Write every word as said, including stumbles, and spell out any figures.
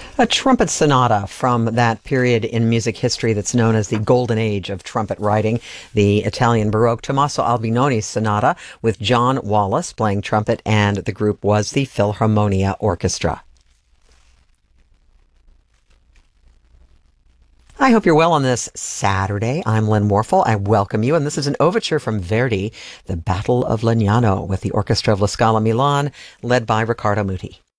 A trumpet sonata from that period in music history that's known as the golden age of trumpet writing, the Italian Baroque Tommaso Albinoni Sonata with John Wallace playing trumpet, and the group was the Philharmonia Orchestra. I hope you're well on this Saturday. I'm Lynn Warfel. I welcome you, and this is an overture from Verdi, The Battle of Legnano, with the Orchestra of La Scala Milan, led by Riccardo Muti.